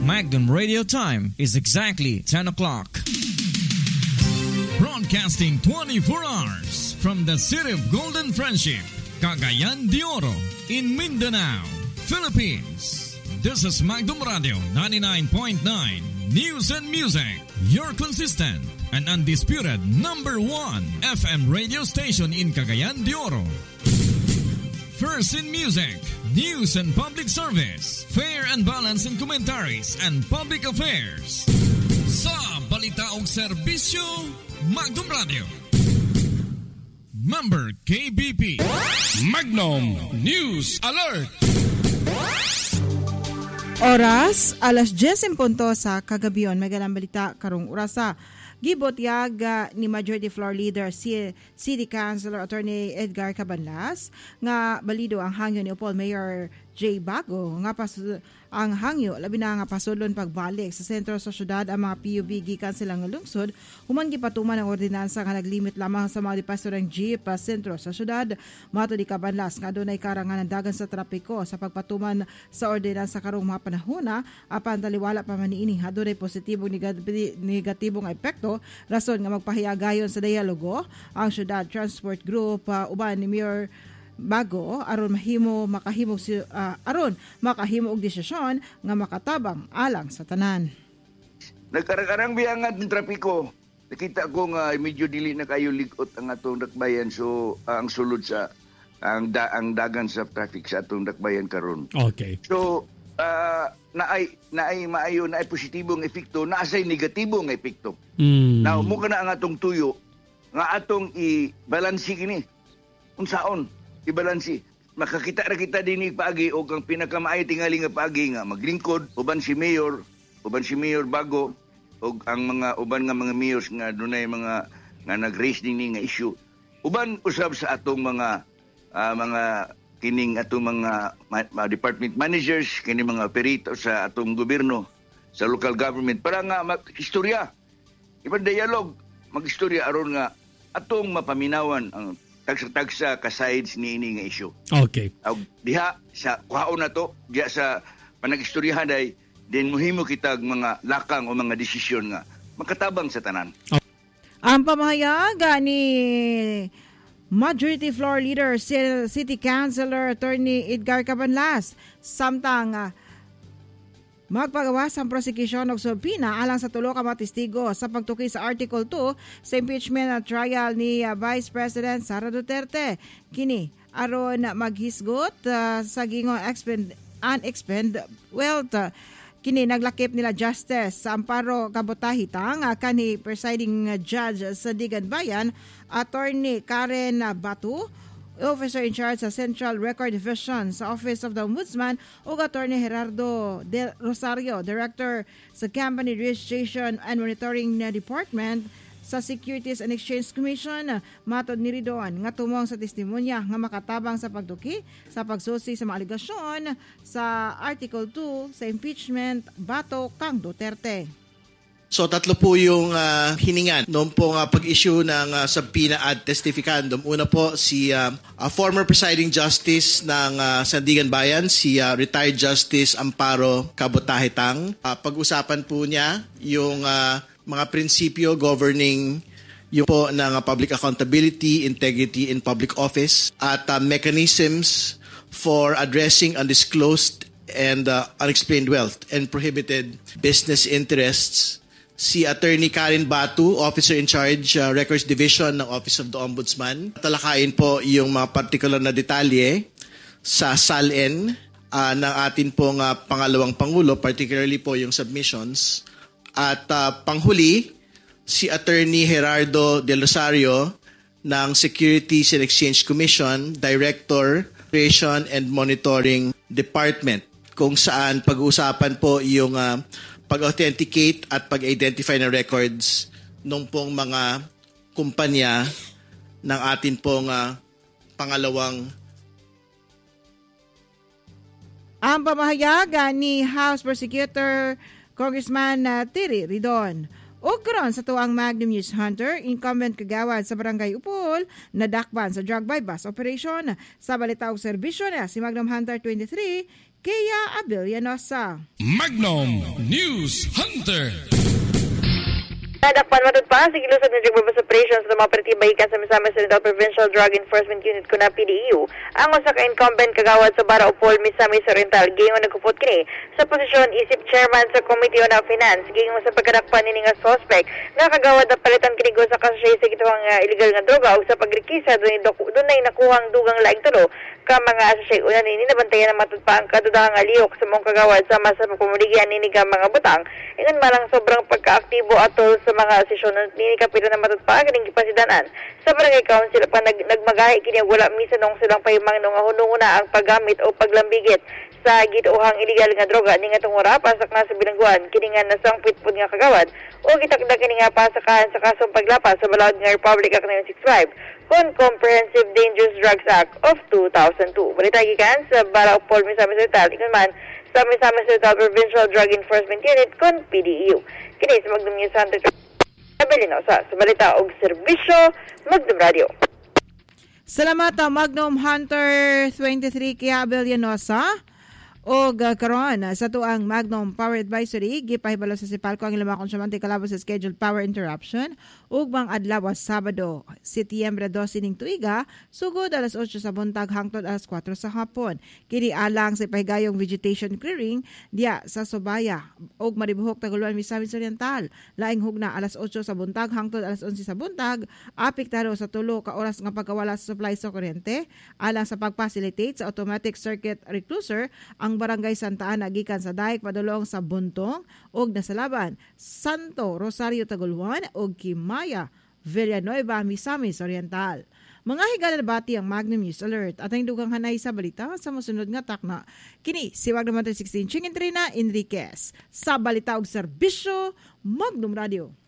Magnum Radio time is exactly 10 o'clock. Broadcasting 24 hours from the city of Golden Friendship, Cagayan de Oro, in Mindanao, Philippines. This is Magnum Radio 99.9 News and Music, your consistent and undisputed number 1 FM radio station in Cagayan de Oro. First in music, news and public service, fair and balanced in commentaries and public affairs. Sa balita og serbisyo, Magnum Radio. Member KBP. Magnum News Alert. Oras, alas 10 punto sa kagabiyon. May galang balita karong orasa. Gibot ni Majority Floor Leader City Councilor Attorney Edgar Cabanlas nga balido ang hangyo ni Upol Mayor J. Bago nga ang hangyo labi na nga pasulon pagbalik sa sentro sa syudad ang mga PUV gikan silang lungsod human gipatuman ang ordinansa nga naglimit lamang sa mga dipastorang jeep sa sentro sa syudad. Mato di Cabanlas nga adunay karanganan dagan sa trapiko sa pagpatuman sa ordinansa karong mga panahona apan taliwala pa man niini adunay positibong negatibong epekto rason nga magpahiyagayon sa dialogo ang syudad transport group uban ni Mayor Bago aron makahimo og desisyon nga makatabang alang sa tanan. Nagkarang biyangan ng trapiko. Nakita ko nga medyo dili na kayo ligot ang atong dakbayan so ang sulod sa ang dagan sa traffic sa atong dakbayan karon. Okay. So naay maayo na positibong epekto, naasay negatibong epekto. Now mo kana ang atong tuyo nga atong i-balansi kini. Unsaon i-balansi? Makakita ra kita dinhi paagi og ang pinakamaayo tingali nga paagi nga maglingkod uban si Mayor Bago og ang mga uban nga mga mayors nga dunay mga nga nag-raise dinhi nga issue. Uban usab sa atong mga kining atong mga department managers, kini mga perito sa atong gobyerno, sa local government para nga mag-istorya. Ibang dialogue, mag-istorya aron nga atong mapaminawan ang tagsa-tagsa ka-sides ni ini nga issue. Okay. Diha sa kuhaon na to, diha sa panag-istoryahan day, din muhimo kitag mga lakang o mga desisyon nga makatabang sa tanan. Ang pamahayaga ni Majority Floor Leader City Councilor Attorney Edgar Cabanlas samtang magpagawas ang prosecution og subpoena alang sa tulo ka mga testigo sa pagtuki sa Article 2 sa impeachment trial ni Vice President Sara Duterte. Kini aron maghisgot sa gingong unexpended wealth. Kini naglakip nila justice sa amparo kabutahitang kanhi presiding judge sa Digan Bayan, Attorney Karen Batu, Officer in charge sa Central Record Division sa Office of the Ombudsman, ug Attorney Gerardo Del Rosario, Director sa Company Registration and Monitoring Department sa Securities and Exchange Commission. Matod ni Ridon nga tumong sa testimonya nga makatabang sa pagduki sa pagsusi sa mga aligasyon sa Article 2 sa impeachment bato kang Duterte. So tatlo po yung hiningan noong po pag-issue ng subpoena ad testificandum. Una po si former presiding justice ng Sandigan Bayan, si retired Justice Amparo Kabutahitang. Pag-usapan po niya yung mga prinsipyo governing yung po ng public accountability, integrity in public office at mechanisms for addressing undisclosed and unexplained wealth and prohibited business interests. Si Attorney Karen Batu, Officer in Charge, Records Division ng Office of the Ombudsman. Talakayin po yung mga particular na detalye sa SALN ng atin pong pangalawang Pangulo, particularly po yung submissions. At panghuli, si Attorney Gerardo Del Rosario ng Securities and Exchange Commission, Director, Operation and Monitoring Department, kung saan pag-uusapan po yung pag-authenticate at pag-identify ng records nung pong mga kumpanya ng atin pong pangalawang. Ang pamahayaga ni House Prosecutor Congressman Terry Ridon. O karon sa tuwang Magnum News Hunter, incumbent kagawad sa Barangay Upol, nadakpan sa drug bypass operation. Sa balita og serbisyo na si Magnum Hunter 23, Kaya Abellanosa. Magnum News Hunter. Nadakpan matod pa, sigilusad ng drug reverse operations ng mga pertibahikan sa Misamis Oriental Provincial Drug Enforcement Unit ko na PDEU. Ang usa ka incumbent kagawad sa Bara Upol, Misamis Oriental, gayong nagkupot kini sa posisyon isip chairman sa Committee on Finance, gayong sa pagkadakpan nini nga suspect nga kagawad na palitan kini sa kasasay sa gitawang illegal nga droga ug sa pagrekisa dunay nakuhang dugang laing tulo ka mga asasay una nini nabantayan na matod pa ang kadudahang aliyok sa mong kagawad sama sa pagpumuligyan nini ka mga butang ingon malang sobrang pagkaaktibo atol sa mga sesyon nini kapila na matod pa kining gipasidanan sa barangay council pa nagmagahi kini wala misa nung silang pahimang nung hununa ang paggamit o paglambigit sa gituhang illegal nga droga ni nga tungura pasak na sa bilangguan kini nga nasangpit pud nga kagawad o gitakda kini nga pasakahan sa kasong paglapas sa Balaod nga Republic Act 965 kon Comprehensive Dangerous Drugs Act of 2002. Balita gikan sa Bara Upol, Misamis Oriental, ikon man sa Misamis Oriental Provincial Drug Enforcement Unit kon PDEU. Kini sa Magnum News Hunter Abellanosa sa balita og serbisyo Magnum Radio. Salamat Magnum Hunter 23 kaya Abellanosa. O karon sa tuang Magnum Power Advisory, gipahibalo sa Sipalco ang ilang konsyumante kalabot sa scheduled power interruption ug bang adlaw Sabado, Setyembre 12 ning tuiga, sugod alas 8 sa buntag hangtod alas 4 sa hapon. Kini alang sa pahigayong vegetation clearing diya sa Sobaya ug Maribuhok Taguluan, Misamis Oriental. Laing hugna alas 8 sa buntag hangtod alas 11 sa buntag, apektado sa tulo ka oras nga pagkawala sa supply sa kuryente alang sa pag-facilitate sa automatic circuit recluser ang Barangay Santa Ana gikan sa Daik padulong sa Buntong ug Nasalaban, Santo Rosario Taguluan ug Kimaya, Villanueva, Misamis Oriental. Mga higala na bati ang Magnum News Alert at ang dugang hanay sa balita sa musunod nga takna. Kini si Magnum 16 Chingin Trina Enriquez sa balita ug serbisyo Magnum Radio.